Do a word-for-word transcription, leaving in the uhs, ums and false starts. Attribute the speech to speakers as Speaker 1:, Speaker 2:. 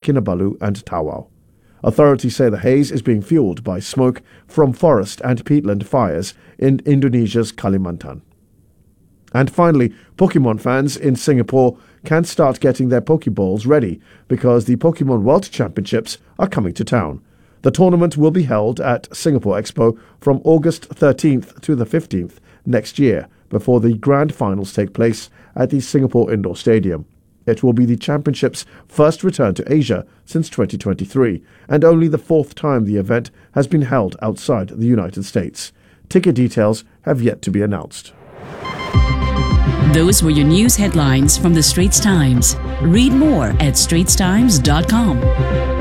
Speaker 1: Kinabalu and Tawau. Authorities say the haze is being fueled by smoke from forest and peatland fires in Indonesia's Kalimantan. And finally, Pokemon fans in Singapore can start getting their Pokeballs ready because the Pokemon World Championships are coming to town. The tournament will be held at Singapore Expo from August thirteenth to the fifteenth next year, before the grand finals take place at the Singapore Indoor Stadium. It will be the championship's first return to Asia since twenty twenty-three, and only the fourth time the event has been held outside the United States. Ticket details have yet to be announced.
Speaker 2: Those were your news headlines from the Straits Times. Read more at straits times dot com.